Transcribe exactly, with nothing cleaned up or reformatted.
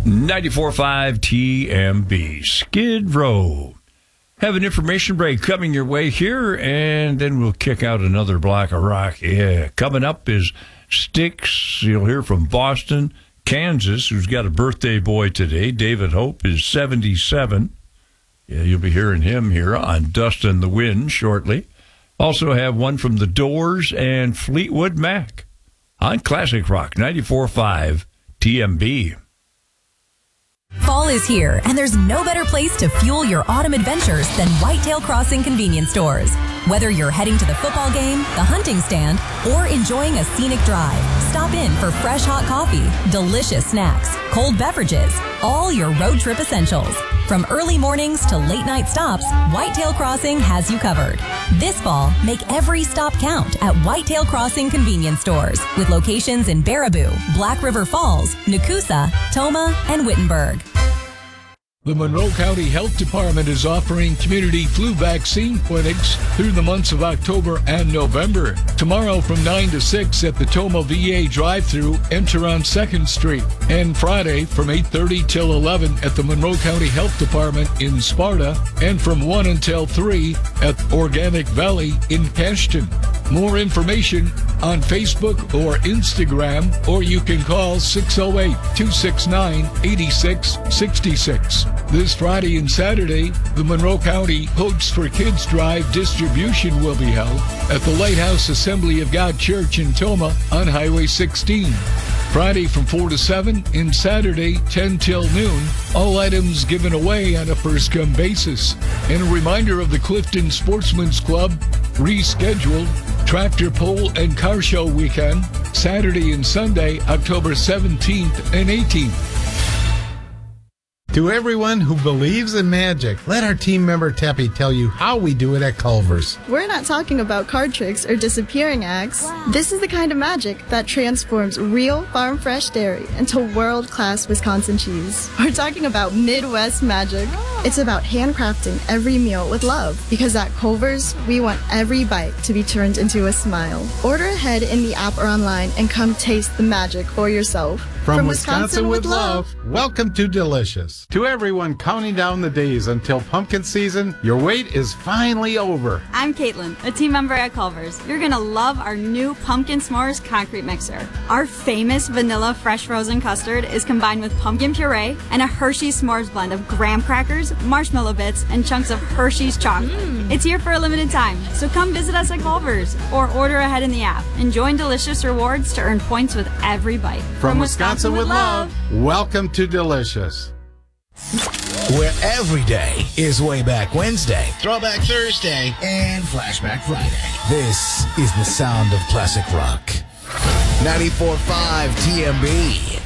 ninety-four point five T M B, Skid Row. Have an information break coming your way here, and then we'll kick out another block of rock. Yeah, coming up is Styx. You'll hear from Boston, Kansas, who's got a birthday boy today. David Hope is seventy-seven. Yeah, you'll be hearing him here on Dust in the Wind shortly. Also have one from The Doors and Fleetwood Mac on Classic Rock, ninety-four point five T M B. Fall is here, and there's no better place to fuel your autumn adventures than Whitetail Crossing convenience stores. Whether you're heading to the football game, the hunting stand, or enjoying a scenic drive, stop in for fresh hot coffee, delicious snacks, cold beverages, all your road trip essentials. From early mornings to late night stops, Whitetail Crossing has you covered. This fall, make every stop count at Whitetail Crossing convenience stores with locations in Baraboo, Black River Falls, Nakusa, Toma, and Wittenberg. The Monroe County Health Department is offering community flu vaccine clinics through the months of October and November. Tomorrow from nine to six at the Toma V A drive-thru, enter on second street. And Friday from eight thirty till eleven at the Monroe County Health Department in Sparta. And from one until three at Organic Valley in Cashton. More information on Facebook or Instagram, or you can call six oh eight, two six nine, eight six six six. This Friday and Saturday, the Monroe County Hopes for Kids Drive distribution will be held at the Lighthouse Assembly of God Church in Toma on Highway sixteen. Friday from four to seven and Saturday ten till noon. All items given away on a first-come basis. And a reminder of the Clifton Sportsman's Club rescheduled Tractor Pull and Car Show weekend, Saturday and Sunday, October seventeenth and eighteenth. To everyone who believes in magic, let our team member Teppy tell you how we do it at Culver's. We're not talking about card tricks or disappearing acts. Wow. This is the kind of magic that transforms real farm-fresh dairy into world-class Wisconsin cheese. We're talking about Midwest magic. Oh. It's about handcrafting every meal with love, because at Culver's, we want every bite to be turned into a smile. Order ahead in the app or online and come taste the magic for yourself. From, From Wisconsin, Wisconsin with love, love, welcome to Delicious. To everyone counting down the days until pumpkin season, your wait is finally over. I'm Caitlin, a team member at Culver's. You're going to love our new Pumpkin S'mores concrete mixer. Our famous vanilla fresh frozen custard is combined with pumpkin puree and a Hershey's S'mores blend of graham crackers, marshmallow bits, and chunks of Hershey's chocolate. Mm. It's here for a limited time, so come visit us at Culver's or order ahead in the app and join Delicious Rewards to earn points with every bite. From, From Wisconsin, Wisconsin with love, welcome to Delicious. Where every day is Way Back Wednesday, Throwback Thursday, and Flashback Friday. This is the sound of classic rock. ninety-four point five T M B.